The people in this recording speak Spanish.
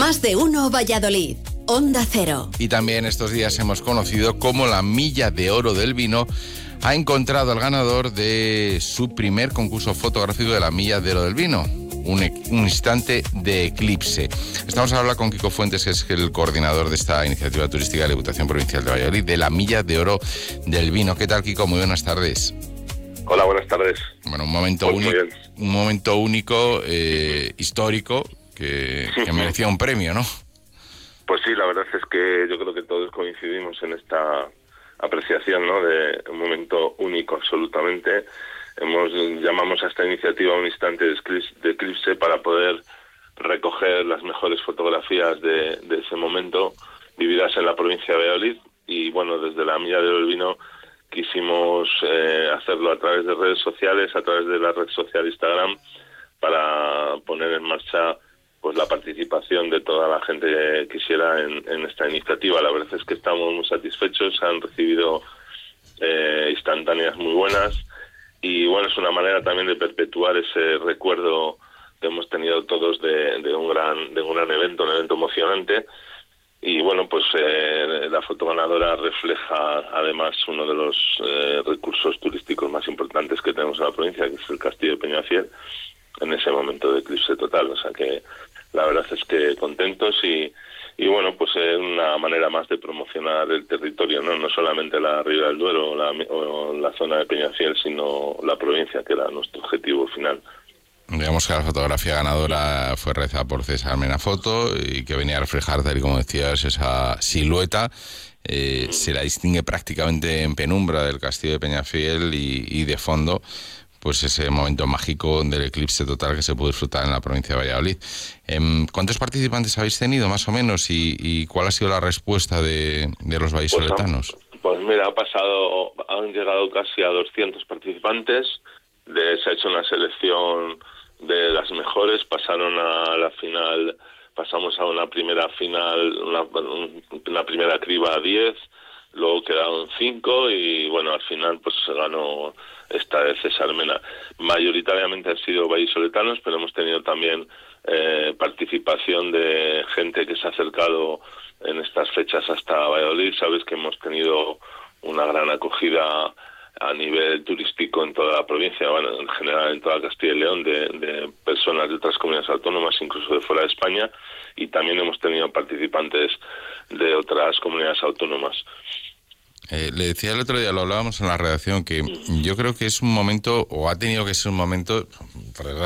Más de uno Valladolid. Onda Cero. Y también estos días hemos conocido cómo la Milla de Oro del Vino ha encontrado al ganador de su primer concurso fotográfico de la Milla de Oro del Vino. Un instante de eclipse. Estamos a hablar con Kiko Fuentes, que es el coordinador de esta iniciativa turística de la Diputación Provincial de Valladolid, de la Milla de Oro del Vino. ¿Qué tal, Kiko? Muy buenas tardes. Hola, buenas tardes. Bueno, un momento único, histórico, que merecía un premio, ¿no? Pues sí, la verdad es que yo creo que todos coincidimos en esta apreciación, ¿no?, de un momento único absolutamente. Llamamos a esta iniciativa un instante de eclipse para poder recoger las mejores fotografías de ese momento vividas en la provincia de Valladolid. Y bueno, desde la Milla de Oro del Vino quisimos hacerlo a través de redes sociales, a través de la red social Instagram, para poner en marcha pues la participación de toda la gente que quisiera en esta iniciativa. La verdad es que estamos muy satisfechos, se han recibido instantáneas muy buenas, y bueno, es una manera también de perpetuar ese recuerdo que hemos tenido todos de un gran evento, un evento emocionante. Y bueno, pues la foto ganadora refleja además uno de los recursos turísticos más importantes que tenemos en la provincia, que es el Castillo de Peñafiel, en ese momento de eclipse total. O sea que la verdad es que contentos y bueno, pues es una manera más de promocionar el territorio, no solamente la Ribera del Duero o la zona de Peñafiel, sino la provincia, que era nuestro objetivo final. Digamos que la fotografía ganadora fue realizada por César Menafoto y que venía a reflejar, tal y como decías, esa silueta. Se la distingue prácticamente en penumbra del Castillo de Peñafiel y de fondo, pues ese momento mágico del eclipse total que se pudo disfrutar en la provincia de Valladolid. ¿Cuántos participantes habéis tenido, más o menos, y cuál ha sido la respuesta de los vallisoletanos? Pues mira, han llegado casi a 200 participantes. Se ha hecho una selección de las mejores, pasaron a la final, pasamos a una primera final, una primera criba a 10, luego quedaron 5 y bueno, al final pues se ganó esta de César Mena. Mayoritariamente han sido vallisoletanos, pero hemos tenido también participación de gente que se ha acercado en estas fechas hasta Valladolid. Sabes que hemos tenido una gran acogida a nivel turístico en toda la provincia, bueno, en general en toda Castilla y León, de personas de otras comunidades autónomas, incluso de fuera de España, y también hemos tenido participantes de otras comunidades autónomas. Le decía el otro día, lo hablábamos en la redacción, que yo creo que es un momento, o ha tenido que ser un momento, por desgracia,